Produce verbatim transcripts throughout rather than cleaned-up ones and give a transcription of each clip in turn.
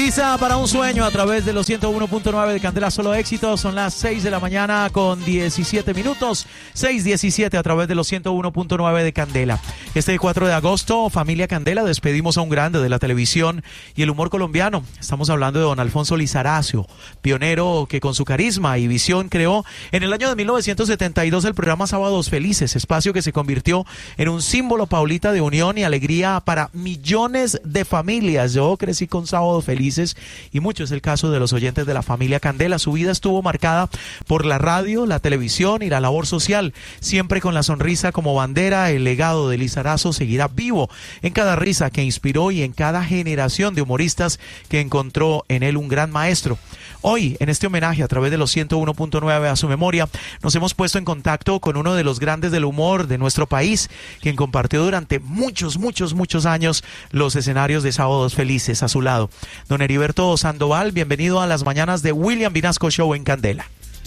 Visa para un sueño a través de los ciento uno punto nueve de Candela, solo éxitos. Son las seis de la mañana con diecisiete minutos. seis diecisiete a través de los ciento uno punto nueve de Candela. Este cuatro de agosto, familia Candela, despedimos a un grande de la televisión y el humor colombiano. Estamos hablando de don Alfonso Lizarazo, pionero que con su carisma y visión creó en el año de mil novecientos setenta y dos el programa Sábados Felices, espacio que se convirtió en un símbolo, Paulita, de unión y alegría para millones de familias. Yo crecí con Sábados Felices y mucho es el caso de los oyentes de la familia Candela. Su vida estuvo marcada por la radio, la televisión y la labor social, siempre con la sonrisa como bandera. El legado de Lizarazo seguirá vivo en cada risa que inspiró y en cada generación de humoristas que encontró en él un gran maestro. Hoy, en este homenaje a través de los ciento uno punto nueve a su memoria, nos hemos puesto en contacto con uno de los grandes del humor de nuestro país, quien compartió durante muchos, muchos, muchos años los escenarios de Sábados Felices a su lado. Don Heriberto Sandoval, bienvenido a las mañanas de William Vinasco Show en Candela.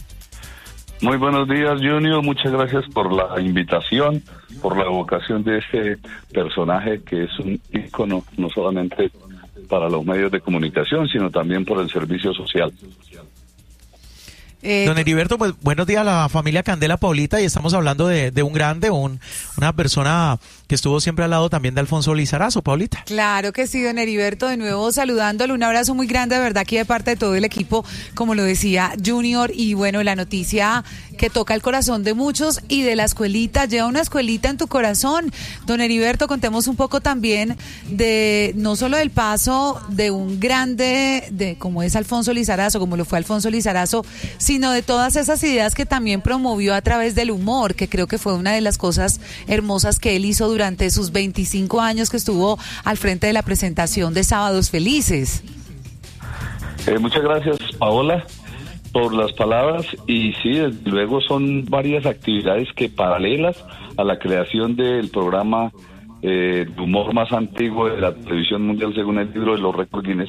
Muy buenos días, Junior. Muchas gracias por la invitación, por la evocación de este personaje que es un ícono, no solamente para los medios de comunicación, sino también por el servicio social. Eh, Don Heriberto, pues buenos días a la familia Candela, Paulita, y estamos hablando de, de un grande, un, una persona que estuvo siempre al lado también de Alfonso Lizarazo, Paulita. Claro que sí, don Heriberto, de nuevo saludándole, un abrazo muy grande, de verdad, aquí de parte de todo el equipo, como lo decía Junior, y bueno, la noticia que toca el corazón de muchos y de la escuelita, lleva una escuelita en tu corazón. Don Heriberto, contemos un poco también de, no solo del paso de un grande, de como es Alfonso Lizarazo, como lo fue Alfonso Lizarazo, sino de todas esas ideas que también promovió a través del humor, que creo que fue una de las cosas hermosas que él hizo durante sus veinticinco años que estuvo al frente de la presentación de Sábados Felices. Eh, muchas gracias, Paola, por las palabras, y sí, desde luego son varias actividades que paralelas a la creación del programa eh, de humor más antiguo de la televisión mundial según el libro de los récords Guinness.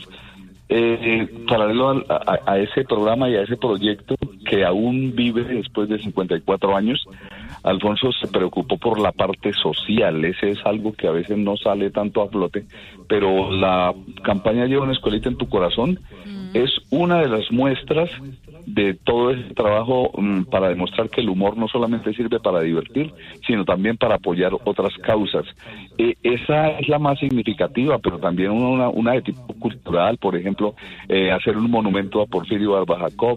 Eh, paralelo a, a, a ese programa y a ese proyecto que aún vive después de cincuenta y cuatro años, Alfonso se preocupó por la parte social. Ese es algo que a veces no sale tanto a flote, pero la campaña Lleva una escuelita en tu corazón mm. es una de las muestras de todo ese trabajo um, para demostrar que el humor no solamente sirve para divertir, sino también para apoyar otras causas. Eh, esa es la más significativa, pero también una, una de tipo cultural, por ejemplo, eh, hacer un monumento a Porfirio Barba Jacob,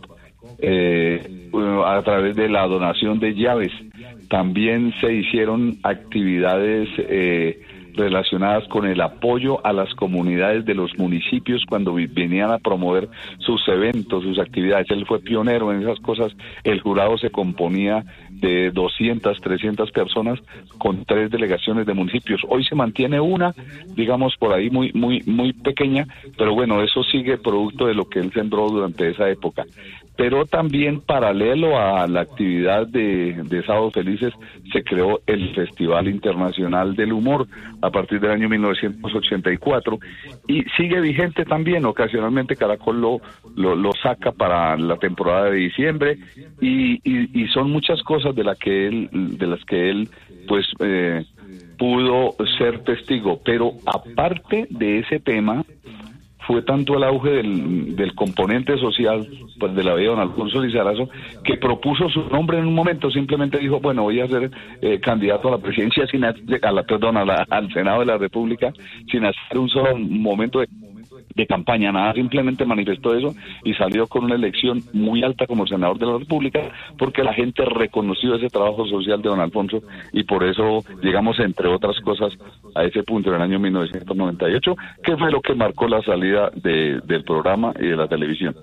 eh, a través de la donación de llaves. También se hicieron actividades eh, relacionadas con el apoyo a las comunidades de los municipios cuando venían a promover sus eventos, sus actividades. Él fue pionero en esas cosas. El jurado se componía de doscientas, trescientas personas con tres delegaciones de municipios. Hoy se mantiene una, digamos, por ahí muy muy muy pequeña, pero bueno, eso sigue producto de lo que él sembró durante esa época. Pero también paralelo a la actividad de, de Sábados Felices se creó el Festival Internacional del Humor a partir del año mil novecientos ochenta y cuatro y sigue vigente también. Ocasionalmente Caracol lo, lo, lo saca para la temporada de diciembre y, y, y son muchas cosas de, la que él, de las que él pues eh, pudo ser testigo. Pero aparte de ese tema, fue tanto el auge del, del componente social pues de la vida de don Alfonso Lizarazo que propuso su nombre en un momento. Simplemente dijo, bueno, voy a ser eh, candidato a la presidencia sin a la perdón a la, al Senado de la República sin hacer un solo momento de de campaña, nada, simplemente manifestó eso y salió con una elección muy alta como senador de la República, porque la gente reconoció ese trabajo social de don Alfonso y por eso llegamos, entre otras cosas, a ese punto en el año mil novecientos noventa y ocho, que fue lo que marcó la salida de, del programa y de la televisión.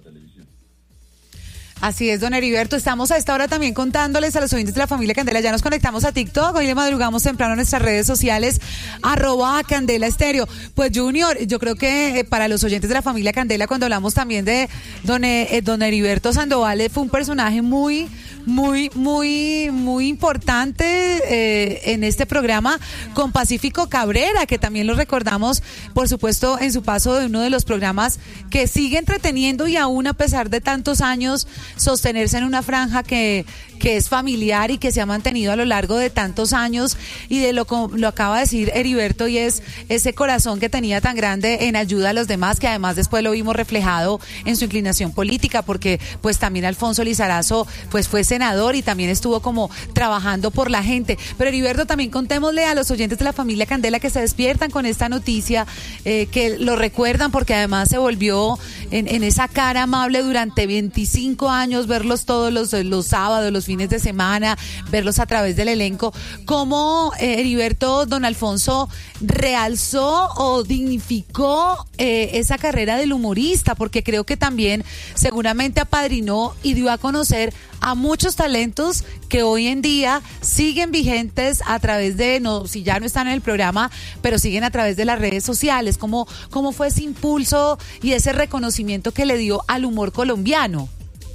Así es, don Heriberto. Estamos a esta hora también contándoles a los oyentes de la familia Candela. Ya nos conectamos a TikTok. Hoy le madrugamos temprano a nuestras redes sociales, arroba Candela Estéreo. Pues, Junior, yo creo que eh, para los oyentes de la familia Candela, cuando hablamos también de don, eh, don Heriberto Sandoval, fue un personaje muy, muy, muy, muy importante eh, en este programa con Pacífico Cabrera, que también lo recordamos, por supuesto, en su paso de uno de los programas que sigue entreteniendo y aún a pesar de tantos años sostenerse en una franja que, que es familiar y que se ha mantenido a lo largo de tantos años, y de lo lo acaba de decir Heriberto, y es ese corazón que tenía tan grande en ayuda a los demás, que además después lo vimos reflejado en su inclinación política, porque pues también Alfonso Lizarazo pues fue senador y también estuvo como trabajando por la gente. Pero Heriberto, también contémosle a los oyentes de la familia Candela que se despiertan con esta noticia, eh, que lo recuerdan porque además se volvió en, en esa cara amable durante veinticinco años, verlos todos los, los sábados, los fines de semana, verlos a través del elenco. ¿Cómo eh, Heriberto, don Alfonso, realzó o dignificó eh, esa carrera del humorista? Porque creo que también seguramente apadrinó y dio a conocer a muchos talentos que hoy en día siguen vigentes a través de, no, si ya no están en el programa, pero siguen a través de las redes sociales. ¿Cómo, cómo fue ese impulso y ese reconocimiento que le dio al humor colombiano?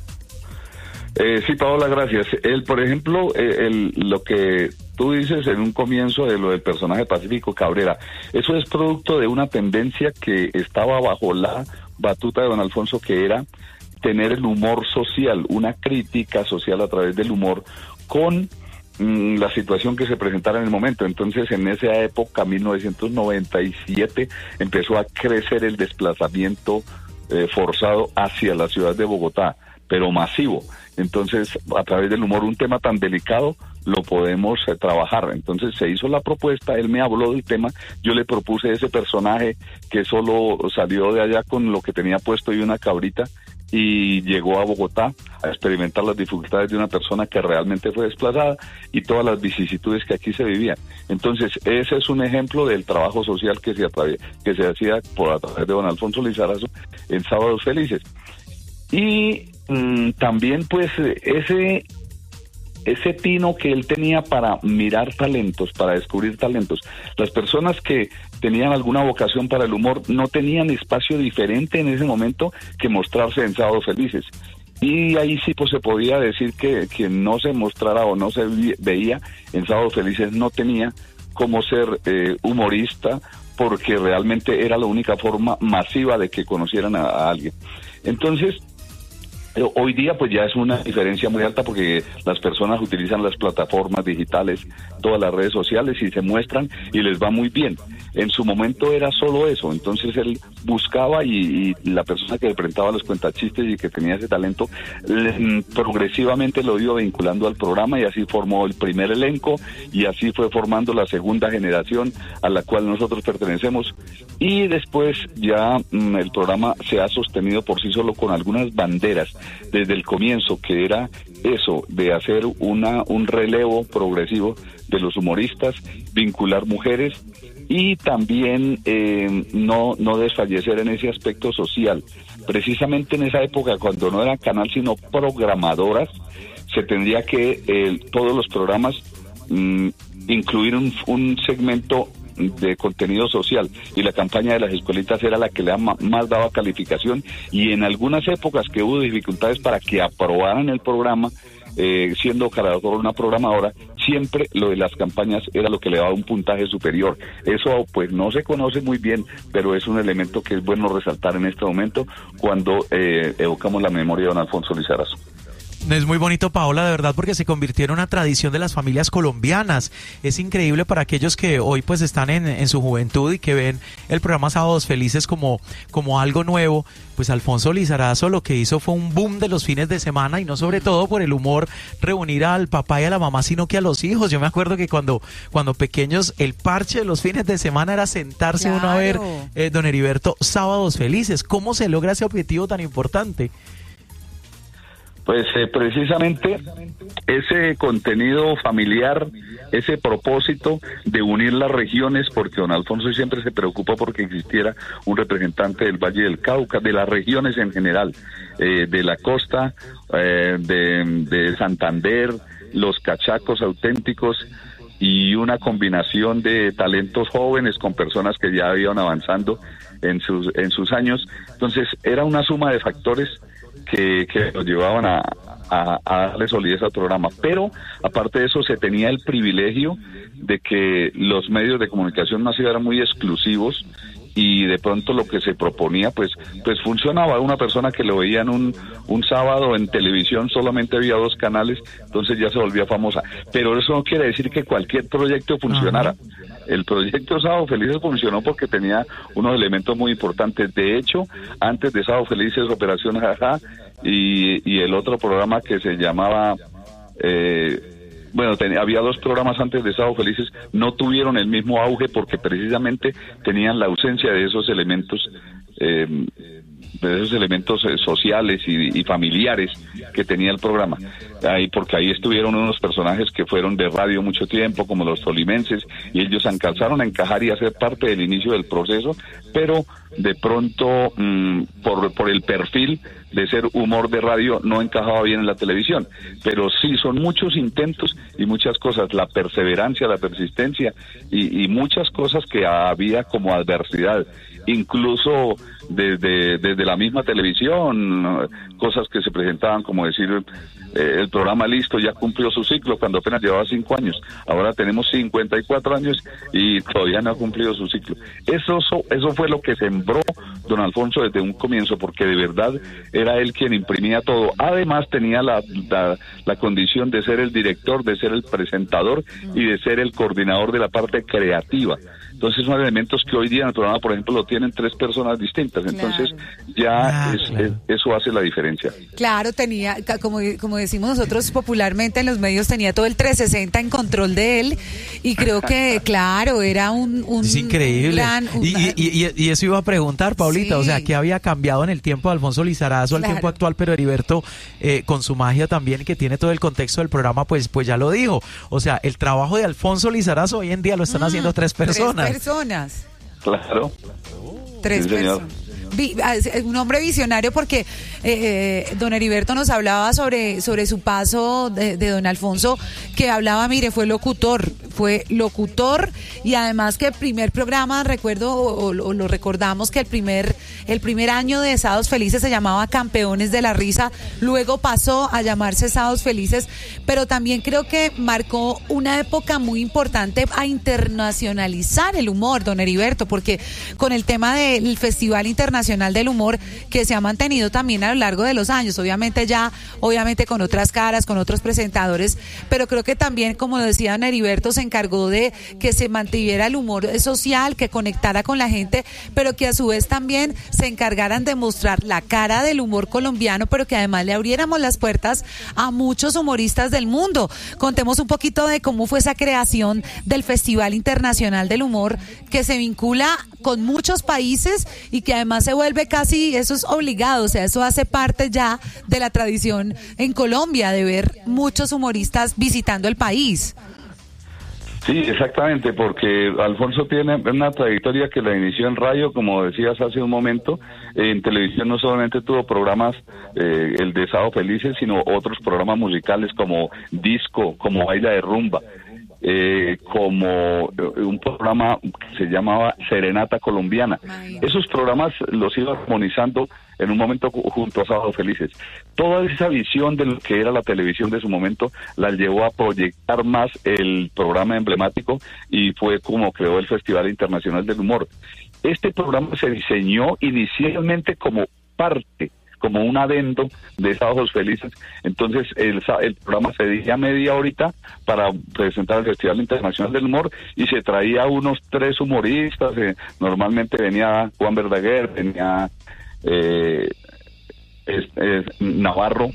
Eh, sí, Paola, gracias. Él, por ejemplo, eh, el, lo que tú dices en un comienzo de lo del personaje Pacífico Cabrera, eso es producto de una tendencia que estaba bajo la batuta de don Alfonso, que era tener el humor social, una crítica social a través del humor con mmm, la situación que se presentara en el momento. Entonces, en esa época, mil novecientos noventa y siete, empezó a crecer el desplazamiento eh, forzado hacia la ciudad de Bogotá, pero masivo. Entonces, a través del humor, un tema tan delicado lo podemos eh, trabajar. Entonces se hizo la propuesta, él me habló del tema, yo le propuse ese personaje que solo salió de allá con lo que tenía puesto y una cabrita, y llegó a Bogotá a experimentar las dificultades de una persona que realmente fue desplazada y todas las vicisitudes que aquí se vivían. Entonces ese es un ejemplo del trabajo social que se, atra- que se hacía por a través de don Alfonso Lizarazo en Sábados Felices. Y mmm, también pues ese ese tino que él tenía para mirar talentos, para descubrir talentos. Las personas que tenían alguna vocación para el humor no tenían espacio diferente en ese momento que mostrarse en Sábados Felices. Y ahí sí pues se podía decir que quien no se mostrara o no se veía en Sábados Felices no tenía cómo ser eh, humorista, porque realmente era la única forma masiva de que conocieran a, a alguien. Entonces, hoy día pues ya es una diferencia muy alta, porque las personas utilizan las plataformas digitales, todas las redes sociales, y se muestran y les va muy bien. En su momento era solo eso, entonces él buscaba y, y la persona que le presentaba los cuentachistes y que tenía ese talento le, progresivamente lo iba vinculando al programa, y así formó el primer elenco y así fue formando la segunda generación a la cual nosotros pertenecemos. Y después ya mmm, el programa se ha sostenido por sí solo con algunas banderas desde el comienzo, que era eso, de hacer una un relevo progresivo de los humoristas, vincular mujeres y también eh, no no desfallecer en ese aspecto social. Precisamente en esa época, cuando no era canal sino programadoras, se tendría que eh, todos los programas mmm, incluir un, un segmento de contenido social, y la campaña de las escuelitas era la que le más daba calificación, y en algunas épocas que hubo dificultades para que aprobaran el programa, eh, siendo Carador una programadora, siempre lo de las campañas era lo que le daba un puntaje superior. Eso pues no se conoce muy bien, pero es un elemento que es bueno resaltar en este momento cuando eh, evocamos la memoria de don Alfonso Lizarazo. Es muy bonito, Paola, de verdad, porque se convirtió en una tradición de las familias colombianas. Es increíble para aquellos que hoy pues están en, en su juventud y que ven el programa Sábados Felices como, como algo nuevo. Pues Alfonso Lizarazo lo que hizo fue un boom de los fines de semana, y no sobre todo por el humor reunir al papá y a la mamá, sino que a los hijos. Yo me acuerdo que cuando, cuando pequeños el parche de los fines de semana era sentarse claro. uno a ver, eh, don Heriberto, Sábados Felices. ¿Cómo se logra ese objetivo tan importante? Pues eh, precisamente ese contenido familiar, ese propósito de unir las regiones, porque don Alfonso siempre se preocupó porque existiera un representante del Valle del Cauca, de las regiones en general, eh, de la costa, eh, de, de Santander, los cachacos auténticos, y una combinación de talentos jóvenes con personas que ya iban avanzando en sus, en sus años. Entonces era una suma de factores que, que nos llevaban a, a, a darle solidez al programa. Pero aparte de eso, se tenía el privilegio de que los medios de comunicación masiva eran muy exclusivos, y de pronto lo que se proponía pues pues funcionaba. Una persona que lo veía en un, un sábado en televisión, solamente había dos canales, entonces ya se volvía famosa. Pero eso no quiere decir que cualquier proyecto funcionara. Ajá. El proyecto Sábado Felices funcionó porque tenía unos elementos muy importantes. De hecho, antes de Sábado Felices, Operación Jaja y, y el otro programa que se llamaba... Eh, Bueno, ten, había dos programas antes de Sábado Felices, no tuvieron el mismo auge porque precisamente tenían la ausencia de esos elementos, eh, de esos elementos eh, sociales y, y familiares que tenía el programa. Ahí, porque ahí estuvieron unos personajes que fueron de radio mucho tiempo, como los tolimenses, y ellos alcanzaron a encajar y a ser parte del inicio del proceso, pero de pronto, mmm, por, por el perfil de ser humor de radio, no encajaba bien en la televisión. Pero sí, son muchos intentos y muchas cosas, la perseverancia, la persistencia y, y muchas cosas que había como adversidad, incluso desde, desde la misma televisión, cosas que se presentaban como decir, eh, el programa listo ya cumplió su ciclo cuando apenas llevaba cinco años, ahora tenemos cincuenta y cuatro años y todavía no ha cumplido su ciclo. Eso, eso, eso fue lo que sembró don Alfonso desde un comienzo, porque de verdad era él quien imprimía todo. Además tenía la, la, la condición de ser el director, de ser el presentador y de ser el coordinador de la parte creativa. Entonces son elementos que hoy día en el programa, por ejemplo, lo tienen tres personas distintas. Entonces claro. ya ah, es, claro. es, eso hace la diferencia. Claro, tenía, como, como decimos nosotros popularmente en los medios, tenía todo el trescientos sesenta en control de él. Y creo que, claro, era un, un es increíble. Gran, un, y, y, y, y eso iba a preguntar, Paulita, sí. O sea, ¿qué había cambiado en el tiempo de Alfonso Lizarazo al claro. tiempo actual? Pero Heriberto, eh, con su magia también, que tiene todo el contexto del programa, pues, pues ya lo dijo. O sea, el trabajo de Alfonso Lizarazo hoy en día lo están mm, haciendo tres personas. Tres personas. Claro. Tres sí, personas. Un hombre visionario, porque eh, don Heriberto nos hablaba sobre, sobre su paso de, de don Alfonso, que hablaba, mire, fue locutor, fue locutor y además que el primer programa, recuerdo, o, o, o lo recordamos, que el primer, el primer año de Sábados Felices se llamaba Campeones de la Risa, luego pasó a llamarse Sábados Felices, pero también creo que marcó una época muy importante a internacionalizar el humor, don Heriberto, porque con el tema del Festival Internacional del Humor que se ha mantenido también a lo largo de los años, obviamente ya, obviamente con otras caras, con otros presentadores, pero creo que también, como decía don Heriberto, se encargó de que se mantuviera el humor social, que conectara con la gente, pero que a su vez también se encargaran de mostrar la cara del humor colombiano, pero que además le abriéramos las puertas a muchos humoristas del mundo. Contemos un poquito de cómo fue esa creación del Festival Internacional del Humor, que se vincula con muchos países y que además se vuelve casi, eso es obligado, o sea, eso hace parte ya de la tradición en Colombia, de ver muchos humoristas visitando el país. Sí, exactamente, porque Alfonso tiene una trayectoria que la inició en radio, como decías hace un momento. En televisión no solamente tuvo programas, eh, el de Sábado Felices, sino otros programas musicales como Disco, como Baila de Rumba. Eh, como un programa que se llamaba Serenata Colombiana. Ay. Esos programas los iba armonizando en un momento junto a Sábados Felices. Toda esa visión de lo que era la televisión de su momento la llevó a proyectar más el programa emblemático y fue como creó el Festival Internacional del Humor. Este programa se diseñó inicialmente como parte, como un adendo de Sábados Felices. Entonces el, el programa se decía media horita para presentar el Festival Internacional del Humor y se traía unos tres humoristas, eh, normalmente venía Juan Verdaguer, venía eh, es, es, Navarro.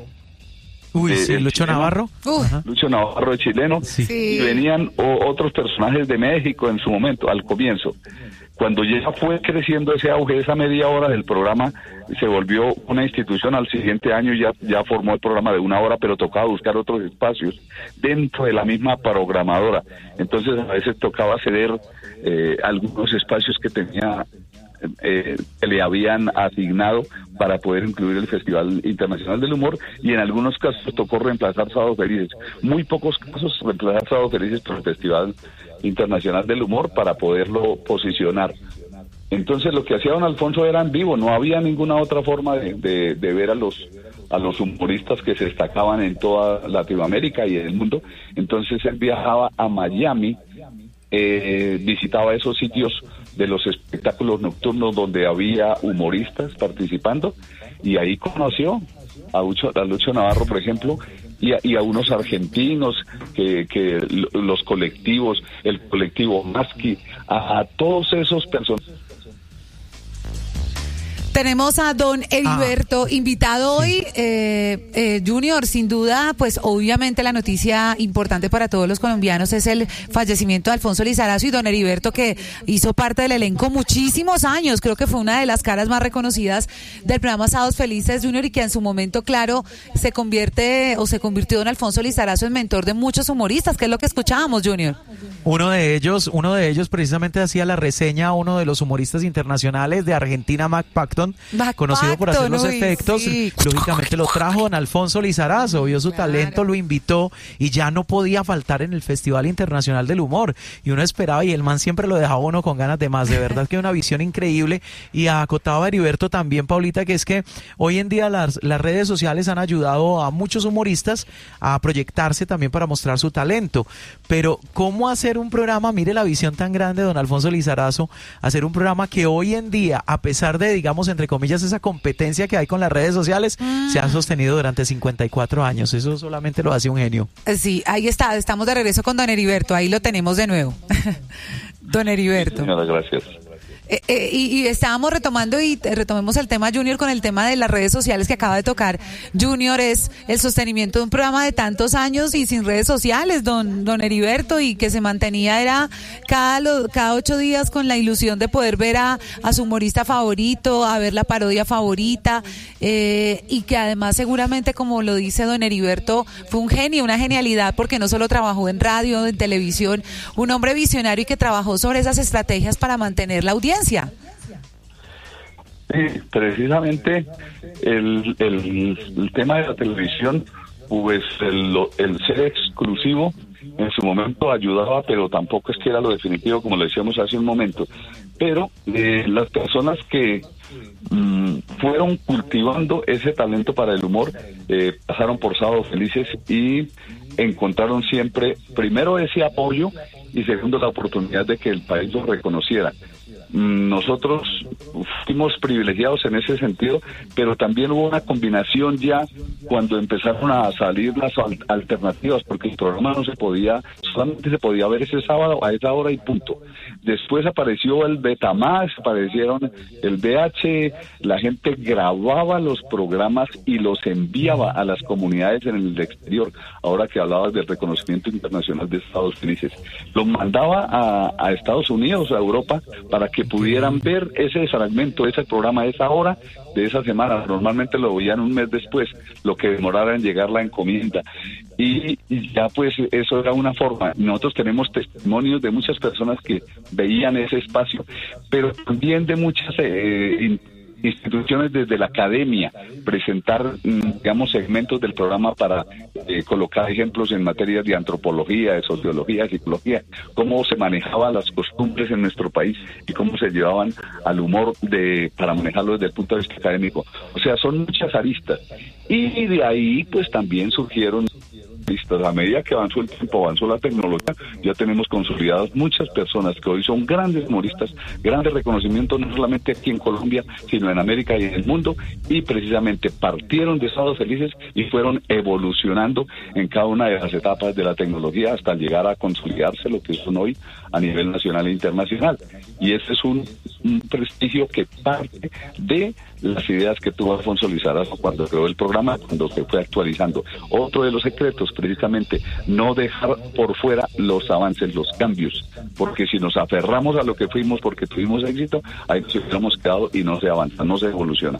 Uy, sí, Lucho chileno, Navarro. Uh. Lucho Navarro, el chileno. Sí. Y venían o, otros personajes de México en su momento, al comienzo. Cuando ya fue creciendo ese auge, esa media hora del programa se volvió una institución. Al siguiente año ya, ya formó el programa de una hora, pero tocaba buscar otros espacios dentro de la misma programadora. Entonces a veces tocaba ceder eh, algunos espacios que tenía, eh, que le habían asignado para poder incluir el Festival Internacional del Humor, y en algunos casos tocó reemplazar Sábados Felices. Muy pocos casos reemplazar Sábados Felices por el Festival Internacional del Humor para poderlo posicionar. Entonces lo que hacía don Alfonso era en vivo, no había ninguna otra forma de, de, de ver a los a los humoristas que se destacaban en toda Latinoamérica y en el mundo. Entonces él viajaba a Miami, eh, visitaba esos sitios de los espectáculos nocturnos donde había humoristas participando, y ahí conoció a Lucho, a Lucho Navarro, por ejemplo, y a, y a unos argentinos, que, que los colectivos, el colectivo Maschi, a, a todos esos personajes. Tenemos a don Heriberto, ah, invitado hoy, eh, eh, Junior, sin duda, pues obviamente la noticia importante para todos los colombianos es el fallecimiento de Alfonso Lizarazo, y don Heriberto, que hizo parte del elenco muchísimos años, creo que fue una de las caras más reconocidas del programa Sábados Felices, Junior, y que en su momento, claro, se convierte o se convirtió don Alfonso Lizarazo en mentor de muchos humoristas, que es lo que escuchábamos, Junior. Uno de ellos, uno de ellos precisamente hacía la reseña a uno de los humoristas internacionales de Argentina, Mac Pacton, Mac conocido por hacer los uy, efectos. Sí. Lógicamente lo trajo don Alfonso Lizarazo, vio su claro. talento, lo invitó y ya no podía faltar en el Festival Internacional del Humor. Y uno esperaba, y el man siempre lo dejaba uno con ganas de más. De verdad que una visión increíble. Y acotaba Heriberto también, Paulita, que es que hoy en día las, las redes sociales han ayudado a muchos humoristas a proyectarse también para mostrar su talento. Pero ¿cómo hacer un programa? Mire la visión tan grande de don Alfonso Lizarazo, hacer un programa que hoy en día, a pesar de, digamos, entre comillas, esa competencia que hay con las redes sociales, mm. se ha sostenido durante cincuenta y cuatro años. Eso solamente lo hace un genio. Sí, ahí está, estamos de regreso con don Heriberto, ahí lo tenemos de nuevo. Don Heriberto. Sí, señora, gracias. Eh, eh, y, y estábamos retomando y retomemos el tema, Junior, con el tema de las redes sociales que acaba de tocar. Junior, es el sostenimiento de un programa de tantos años y sin redes sociales, don don Heriberto, y que se mantenía era cada lo, cada ocho días con la ilusión de poder ver a, a su humorista favorito, a ver la parodia favorita, eh, y que además seguramente, como lo dice don Heriberto, fue un genio, una genialidad, porque no solo trabajó en radio, en televisión, un hombre visionario y que trabajó sobre esas estrategias para mantener la audiencia. Sí, precisamente el, el, el tema de la televisión, pues el, el ser exclusivo en su momento ayudaba, pero tampoco es que era lo definitivo, como lo decíamos hace un momento. Pero eh, las personas que mm, fueron cultivando ese talento para el humor, eh, pasaron por Sábados Felices y encontraron siempre, primero, ese apoyo, y segundo, la oportunidad de que el país lo reconociera. Nosotros fuimos privilegiados en ese sentido, pero también hubo una combinación ya cuando empezaron a salir las alternativas, porque el programa no se podía, solamente se podía ver ese sábado a esa hora y punto. Después apareció el Betamax, aparecieron el V H, la gente grababa los programas y los enviaba a las comunidades en el exterior. Ahora que hablabas del reconocimiento internacional de Estados Felices, los mandaba a, a Estados Unidos, a Europa, para que pudieran ver ese fragmento, ese programa, esa hora de esa semana. Normalmente lo veían un mes después, lo que demorara en llegar la encomienda. Y, y ya pues eso era una forma. Nosotros tenemos testimonios de muchas personas que veían ese espacio, pero también de muchas eh, instituciones desde la academia, presentar, digamos, segmentos del programa para eh, colocar ejemplos en materias de antropología, de sociología, de psicología, cómo se manejaban las costumbres en nuestro país y cómo se llevaban al humor de para manejarlo desde el punto de vista académico. O sea, son muchas aristas. Y de ahí, pues, también surgieron listas. A medida que avanzó el tiempo, avanzó la tecnología, ya tenemos consolidadas muchas personas que hoy son grandes humoristas, grandes reconocimientos, no solamente aquí en Colombia, sino en América y en el mundo, y precisamente partieron de Sábados Felices y fueron evolucionando en cada una de las etapas de la tecnología hasta llegar a consolidarse lo que son hoy a nivel nacional e internacional. Y ese es un, un prestigio que parte de las ideas que tuvo Alfonso Lizarazo cuando creó el programa, cuando se fue actualizando. Otro de los secretos, precisamente, no dejar por fuera los avances, los cambios, porque si nos aferramos a lo que fuimos porque tuvimos éxito, ahí nos hubiéramos quedado y no se avanza, no se evoluciona.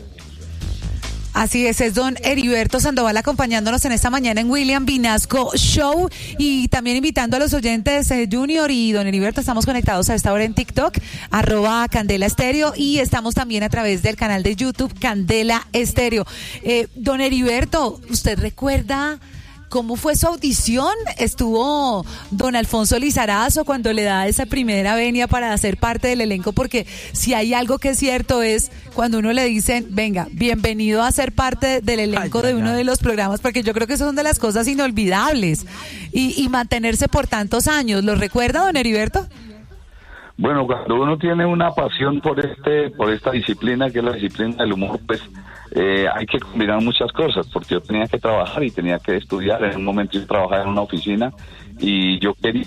Así es, es don Heriberto Sandoval acompañándonos en esta mañana en William Vinasco Show, y también invitando a los oyentes, eh, Junior y don Heriberto, estamos conectados a esta hora en TikTok, arroba Candela Estéreo, y estamos también a través del canal de YouTube Candela Estéreo. Eh, don Heriberto, ¿usted recuerda cómo fue su audición? ¿Estuvo don Alfonso Lizarazo cuando le da esa primera venia para hacer parte del elenco? Porque si hay algo que es cierto es cuando uno le dicen, venga, bienvenido a ser parte del elenco ay, de uno ay. de los programas, porque yo creo que eso son de las cosas inolvidables, y, y mantenerse por tantos años. ¿Lo recuerda, don Heriberto? Bueno, cuando uno tiene una pasión por este, por esta disciplina, que es la disciplina del humor, pues eh, hay que combinar muchas cosas, porque yo tenía que trabajar y tenía que estudiar. En un momento yo trabajaba en una oficina y yo quería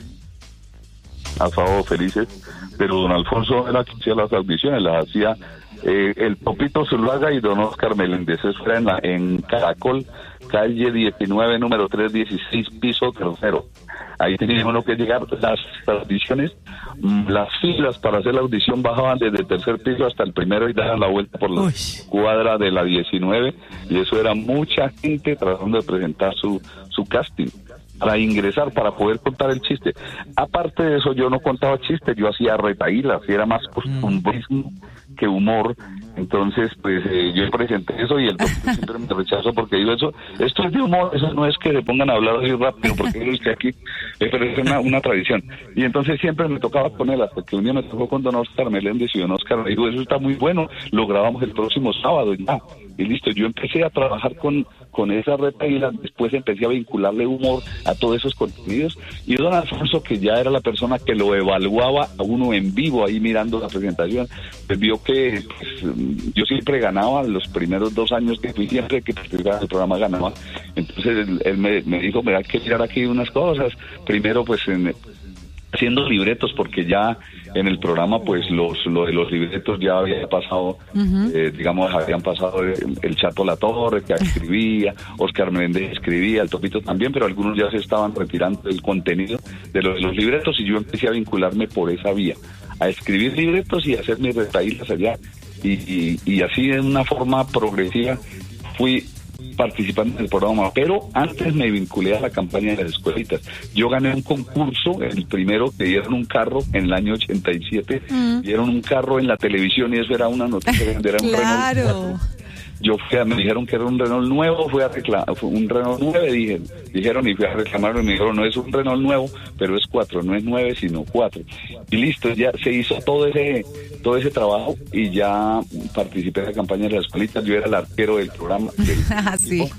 a Sábado Felices, pero don Alfonso era quien hacía las audiciones, las hacía eh, el Popito Zuluaga y don Oscar Meléndez. Eso era en, la, en Caracol, calle diecinueve, número trescientos dieciséis, piso tercero. Ahí tenía uno que llegar. Las audiciones, las filas para hacer la audición bajaban desde el tercer piso hasta el primero y daban la vuelta por la Uy. cuadra de la diecinueve, y eso era mucha gente tratando de presentar su, su casting para ingresar, para poder contar el chiste. Aparte de eso, yo no contaba chistes, yo hacía retahílas, y era más costumbrismo mm. que humor. Entonces, pues eh, yo presenté eso y el doctor siempre me rechazó porque digo, eso, esto es de humor, eso no es que se pongan a hablar así rápido, porque yo estoy aquí, eh, pero es una, una tradición. Y entonces siempre me tocaba con él, hasta que un día me tocó con don Oscar Meléndez, y don Oscar me dijo, eso está muy bueno, lo grabamos el próximo sábado, y ya, y listo. Yo empecé a trabajar con, con esa retahíla, después empecé a vincularle humor a todos esos contenidos, y don Alfonso, que ya era la persona que lo evaluaba a uno en vivo, ahí mirando la presentación, pues vio que pues, yo siempre ganaba, los primeros dos años que fui, siempre que participaba en el programa ganaba. Entonces él, él me, me dijo, me hay que mirar aquí unas cosas. Primero, pues en, haciendo libretos, porque ya en el programa, pues los lo de los libretos ya había pasado, uh-huh. eh, digamos, habían pasado el, el Chato La Torre, que escribía, Oscar Méndez escribía, el Topito también, pero algunos ya se estaban retirando del contenido de los, de los libretos, y yo empecé a vincularme por esa vía, a escribir libretos y a hacer mis retahílas allá. Y, y, y así de una forma progresiva fui participando en el programa, pero antes me vinculé a la campaña de las escuelitas. Yo gané un concurso, el primero, que dieron un carro en el año ochenta y siete, mm. dieron un carro en la televisión, y eso era una noticia grande, era un claro. Renault. Yo fui a, me dijeron que era un Renault nuevo, fui a reclamar, fue un Renault nueve, dije, dijeron, y fui a reclamarlo, y me dijeron, no es un Renault nuevo, pero es cuatro, no es nueve, sino cuatro. Y listo, ya se hizo todo ese todo ese trabajo, y ya participé en la campaña de las escuelitas. Yo era el arquero del programa, del sí. equipo,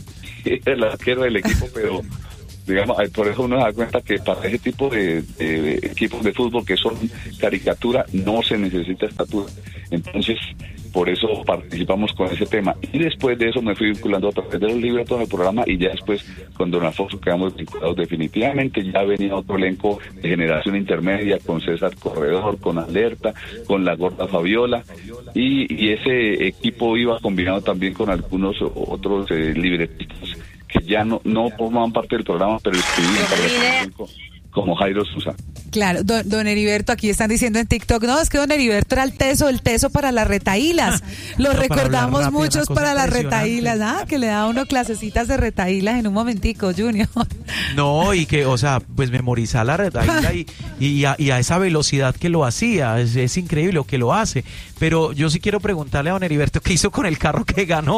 el arquero del equipo, pero digamos, por eso uno se da cuenta que para ese tipo de, de, de equipos de fútbol que son caricatura, no se necesita estatura. Entonces, por eso participamos con ese tema. Y después de eso me fui vinculando a través de los libretos al programa, y ya después con don Alfonso quedamos vinculados definitivamente. Ya venía otro elenco de generación intermedia, con César Corredor, con Alerta, con la Gorda Fabiola, y, y ese equipo iba combinado también con algunos otros eh, libretistas que ya no, no formaban parte del programa, pero escribían para el como Jairo Sousa. Claro, don, don Heriberto, aquí están diciendo en TikTok, no, es que don Heriberto era el teso, el teso para las retahílas. Lo no, recordamos para muchos para las retahílas, ¿ah? Que le da uno clasecitas de retahílas en un momentico, Junior. No, y que, o sea, pues memorizar la retahíla y, y, a, y a esa velocidad que lo hacía, es, es increíble lo que lo hace. Pero yo sí quiero preguntarle a don Heriberto, ¿qué hizo con el carro que ganó?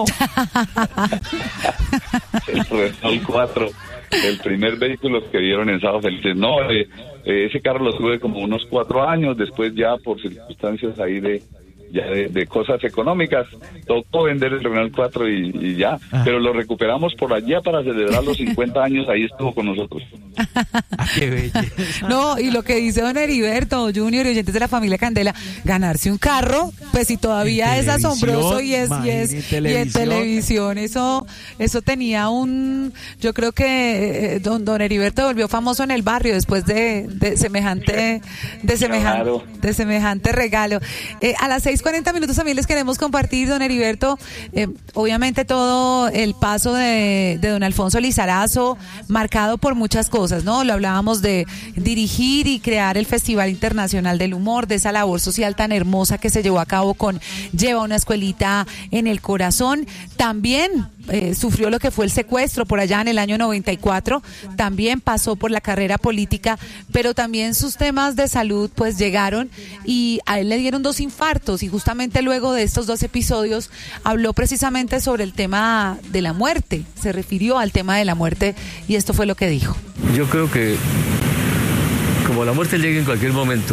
El Renault cuatro. El primer vehículo que dieron en Sábado Felices. No, eh, eh, ese carro lo tuve como unos cuatro años, después ya por circunstancias ahí de ya de, de cosas económicas, tocó vender el Renault cuatro y, y ya, ah. pero lo recuperamos por allá para celebrar los cincuenta años, ahí estuvo con nosotros. Ah, qué belleza. No, y lo que dice don Heriberto, Junior y oyentes de la familia Candela, ganarse un carro, pues si todavía es asombroso y es, y es y en televisión, eso eso tenía un, yo creo que eh, don, don Heriberto volvió famoso en el barrio después de, de semejante de semejante, claro. de semejante regalo. Eh, a las seis cuarenta minutos también les queremos compartir, don Heriberto, eh, obviamente todo el paso de, de don Alfonso Lizarazo, marcado por muchas cosas, ¿no? Lo hablábamos de dirigir y crear el Festival Internacional del Humor, de esa labor social tan hermosa que se llevó a cabo con Lleva una escuelita en el corazón. También eh, sufrió lo que fue el secuestro por allá en el año noventa y cuatro, también pasó por la carrera política, pero también sus temas de salud pues llegaron, y a él le dieron dos infartos, y justamente luego de estos dos episodios habló precisamente sobre el tema de la muerte, se refirió al tema de la muerte, y esto fue lo que dijo. Yo creo que como la muerte llega en cualquier momento,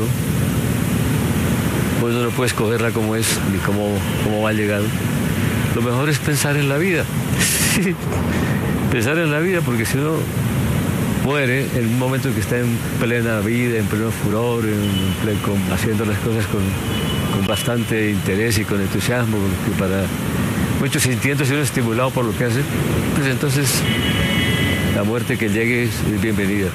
pues uno no puede escogerla como es ni cómo, cómo va a llegar. Lo mejor es pensar en la vida. Pensar en la vida, porque si no, muere en un momento en que está en plena vida, en pleno furor, en, en, con, haciendo las cosas con, con bastante interés y con entusiasmo, que para muchos sintiéndose uno estimulado por lo que hace, pues entonces la muerte que llegue es bienvenida.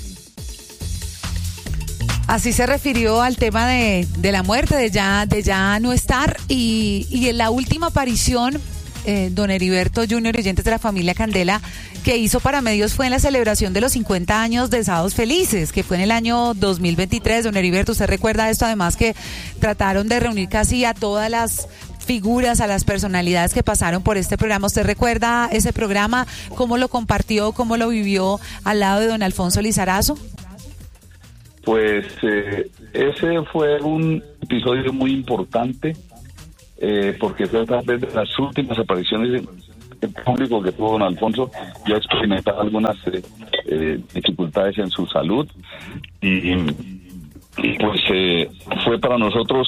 Así se refirió al tema de, de la muerte, de ya, de ya no estar, y, y en la última aparición, eh, don Heriberto Junior, oyentes de la familia Candela, que hizo para medios fue en la celebración de los cincuenta años de Sábados Felices, que fue en el año dos mil veintitrés. Don Heriberto, ¿usted recuerda esto? Además que trataron de reunir casi a todas las figuras, a las personalidades que pasaron por este programa. ¿Usted recuerda ese programa? ¿Cómo lo compartió? ¿Cómo lo vivió al lado de don Alfonso Lizarazo? Pues eh, ese fue un episodio muy importante eh, porque fue tal vez de las últimas apariciones en, en público que tuvo don Alfonso. Ya experimentaba algunas eh, eh, dificultades en su salud y, y pues eh, fue para nosotros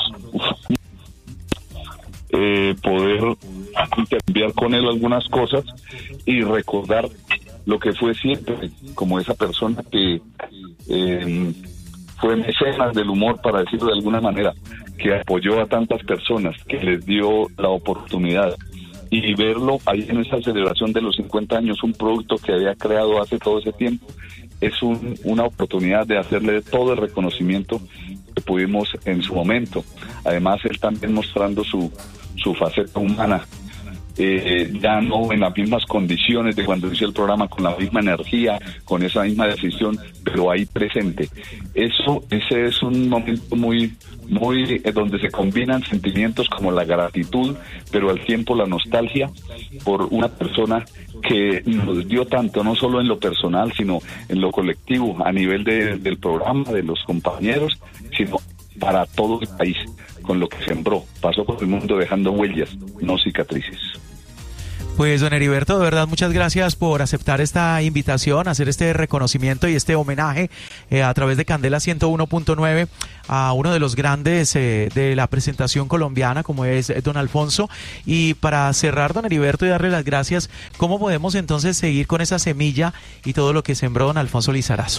eh, poder intercambiar con él algunas cosas y recordar lo que fue siempre como esa persona que eh, fue mecenas del humor, para decirlo de alguna manera, que apoyó a tantas personas, que les dio la oportunidad. Y verlo ahí en esa celebración de los cincuenta años, un producto que había creado hace todo ese tiempo, es un, una oportunidad de hacerle todo el reconocimiento que pudimos en su momento. Además, él también mostrando su, su faceta humana, Eh, ya no en las mismas condiciones de cuando hizo el programa, con la misma energía, con esa misma decisión, pero ahí presente. Eso, ese es un momento muy, muy eh, donde se combinan sentimientos como la gratitud, pero al tiempo la nostalgia por una persona que nos dio tanto, no solo en lo personal, sino en lo colectivo, a nivel de, del programa, de los compañeros, sino para todo el país, con lo que sembró. Pasó por el mundo dejando huellas, no cicatrices. Pues don Heriberto, de verdad, muchas gracias por aceptar esta invitación, hacer este reconocimiento y este homenaje eh, a través de Candela ciento uno punto nueve a uno de los grandes eh, de la presentación colombiana, como es eh, don Alfonso. Y para cerrar, don Heriberto, y darle las gracias, ¿cómo podemos entonces seguir con esa semilla y todo lo que sembró don Alfonso Lizarazo?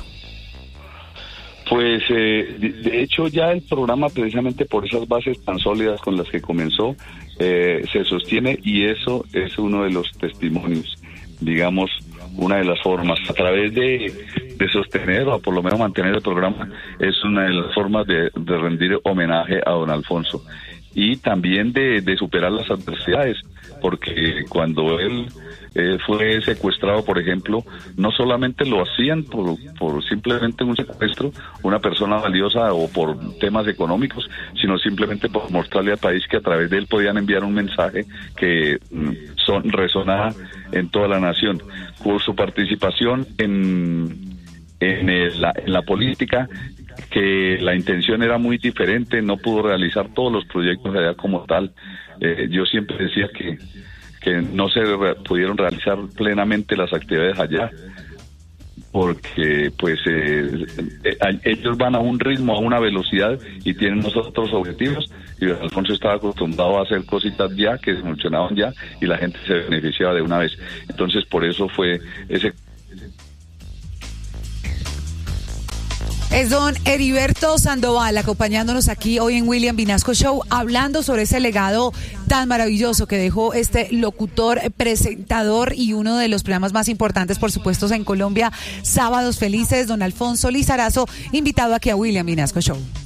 Pues eh, de, de hecho ya el programa, precisamente por esas bases tan sólidas con las que comenzó, eh, se sostiene, y eso es uno de los testimonios, digamos, una de las formas, a través de, de sostener o por lo menos mantener el programa, es una de las formas de, de rendir homenaje a don Alfonso, y también de, de superar las adversidades, porque cuando él eh, fue secuestrado, por ejemplo, no solamente lo hacían por, por simplemente un secuestro, una persona valiosa, o por temas económicos, sino simplemente por mostrarle al país que a través de él podían enviar un mensaje que mm, son, resonaba en toda la nación. Por su participación en, en, el, la, en la política, que la intención era muy diferente, no pudo realizar todos los proyectos allá como tal. Eh, yo siempre decía que que no se re- pudieron realizar plenamente las actividades allá, porque pues eh, eh, ellos van a un ritmo, a una velocidad, y tienen otros objetivos, y Alfonso estaba acostumbrado a hacer cositas ya, que funcionaban ya, y la gente se beneficiaba de una vez. Entonces por eso fue ese... Es don Heriberto Sandoval acompañándonos aquí hoy en William Vinasco Show, hablando sobre ese legado tan maravilloso que dejó este locutor, presentador y uno de los programas más importantes, por supuesto, en Colombia, Sábados Felices, don Alfonso Lizarazo, invitado aquí a William Vinasco Show.